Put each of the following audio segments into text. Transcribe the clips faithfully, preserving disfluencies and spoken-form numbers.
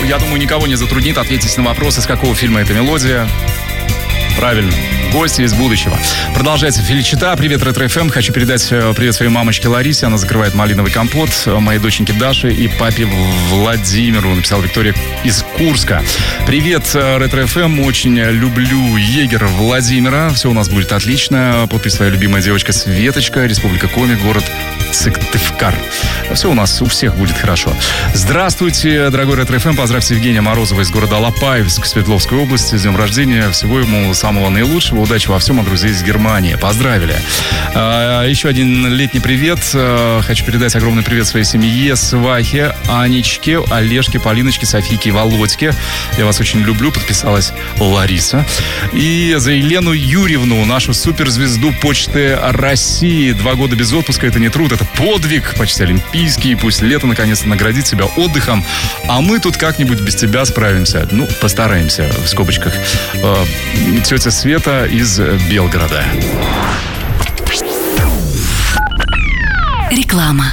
я думаю, никого не затруднит ответить на вопрос, из какого фильма эта мелодия. Правильно. Гости из будущего. Продолжается Феличита. Привет, Ретро-эф эм. Хочу передать привет своей мамочке Ларисе. Она закрывает малиновый компот. Моей доченьке Даше и папе Владимиру. Написала Виктория из Курска. Привет, Ретро-эф эм. Очень люблю егера Владимира. Все у нас будет отлично. Подпись твоя любимая девочка Светочка. Республика Коми. Город Сыктывкар. Все у нас, у всех будет хорошо. Здравствуйте, дорогой Ретро-эф эм. Поздравьте Евгения Морозова из города Алапаевск, Свердловской области. С днем рождения. Всего ему самого наилучшего. Удачи во всем от друзей из Германии. Поздравили. А, еще один летний привет. А, хочу передать огромный привет своей семье, свахе, Анечке, Олежке, Полиночке, Софийке и Володьке. Я вас очень люблю. Подписалась Лариса. И за Елену Юрьевну, нашу суперзвезду Почты России. Два года без отпуска — это не труд, это подвиг, почти олимпийский. Пусть лето наконец-то наградит себя отдыхом. А мы тут как-нибудь без тебя справимся. Ну, постараемся, в скобочках. А, тетя Света из Белгорода. Реклама.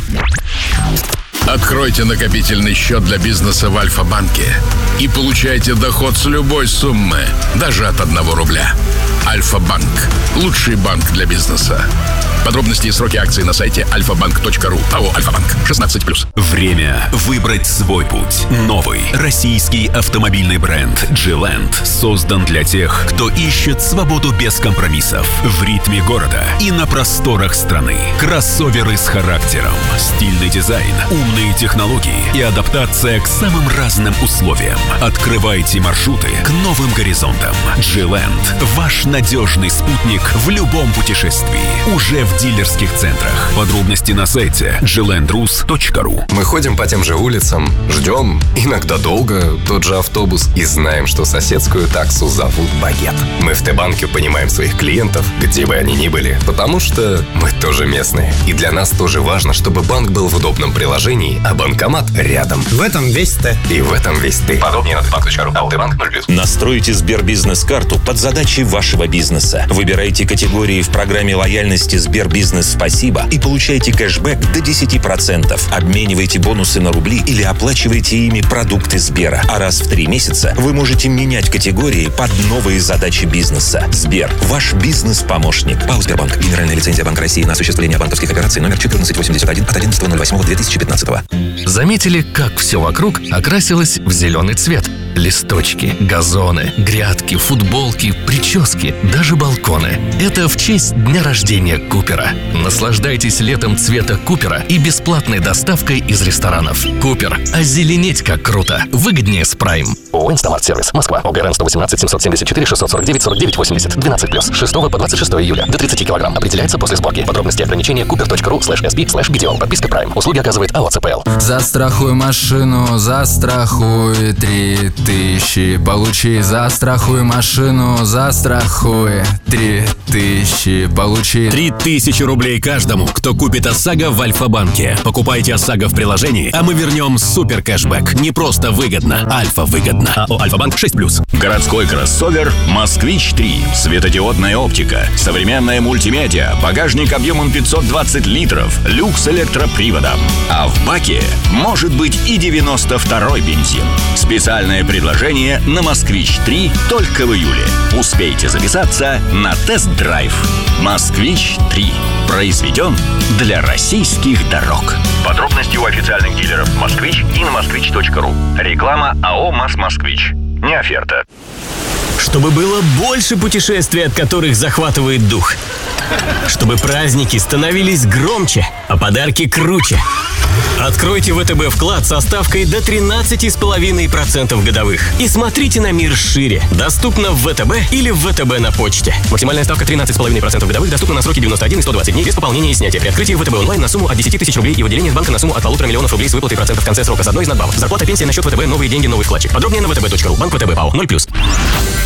Откройте накопительный счет для бизнеса в Альфа-банке и получайте доход с любой суммы, даже от одного рубля. Альфа-банк. Лучший банк для бизнеса. Подробности и сроки акций на сайте альфа банк точка ру. АО «Альфа-банк». шестнадцать плюс. Время выбрать свой путь. Новый российский автомобильный бренд «Джи-Ленд» создан для тех, кто ищет свободу без компромиссов в ритме города и на просторах страны. Кроссоверы с характером, стильный дизайн, умные технологии и адаптация к самым разным условиям. Открывайте маршруты к новым горизонтам. «Джи-Ленд» – ваш надежный спутник в любом путешествии. Уже в дилерских центрах. Подробности на сайте джи ленд рус точка ру. Мы ходим по тем же улицам, ждем, иногда долго, тот же автобус, и знаем, что соседскую таксу зовут Багет. Мы в Т-банке понимаем своих клиентов, где бы они ни были, потому что мы тоже местные. И для нас тоже важно, чтобы банк был в удобном приложении, а банкомат рядом. В этом весь Т. И в этом весь ты. Подробнее на т банк точка ру. АО Т-банк ноль плюс. Настройте Сбербизнес-карту под задачи вашего бизнеса. Выбирайте категории в программе лояльности Сбербизнес «Спасибо» и получайте кэшбэк до десять процентов. Обменивайте бонусы на рубли или оплачивайте ими продукты Сбера. А раз в три месяца вы можете менять категории под новые задачи бизнеса. Сбер – ваш бизнес-помощник. ПАО «Сбербанк». Генеральная лицензия Банка России на осуществление банковских операций номер четырнадцать восемьдесят один от одиннадцатого ноль восьмого две тысячи пятнадцатого. Заметили, как все вокруг окрасилось в зеленый цвет? Листочки, газоны, грядки, футболки, прически, даже балконы. Это в честь дня рождения Купера. Наслаждайтесь летом цвета Купера и бесплатной доставкой из ресторанов. Купер. Озеленеть как круто. Выгоднее с Прайм. ООО «Инстамарт-сервис». Москва. ОГРН сто восемнадцать семьсот семьдесят четыре шестьсот сорок девять сорок девять восемьдесят. двенадцать плюс. шестого по двадцать шестое июля. До тридцати килограмм. Определяется после сборки. Подробности и ограничения купер точка ру слэш эс би слэш би ди о. Подписка Прайм. Услуги оказывает АО ЦПЛ. Застрахуй машину, застрахуй три тысячи. Получи, застрахуй машину, застрахуй три тысячи. Получи три тысячи рублей каждому, кто купит ОСАГО в Альфа-банке. Покупайте ОСАГО в приложении, а мы вернем супер кэшбэк. Не просто выгодно, Альфа выгодно. АО «Альфа-банк» шесть плюс. Городской кроссовер «Москвич три». Светодиодная оптика, современная мультимедиа, багажник объемом пятьсот двадцать литров, люкс электроприводом. А в баке может быть и девяносто второй бензин. Специальное предложение на «Москвич три» только в июле. Успейте записаться на тест-драйв. «Москвич три». Произведен для российских дорог. Подробности у официальных дилеров «Москвич» и на москвич точка ру. Реклама АО «МАЗ-Москвич». Не оферта. Чтобы было больше путешествий, от которых захватывает дух. Чтобы праздники становились громче, а подарки круче. Откройте ВТБ вклад со ставкой до тринадцать целых пять десятых процента годовых. И смотрите на мир шире. Доступно в ВТБ или в ВТБ на почте. Максимальная ставка тринадцать целых пять десятых процента годовых доступна на сроки девяносто один и сто двадцать дней без пополнения и снятия. При открытии ВТБ онлайн на сумму от десяти тысяч рублей и выделение из банка на сумму от полутора миллионов рублей с выплатой процентов в конце срока с одной из надбавок. Зарплата, пенсия на счет ВТБ, новые деньги, новый вкладчик. Подробнее на вэ тэ бэ точка ру. Банк ВТБ ПАО ноль плюс.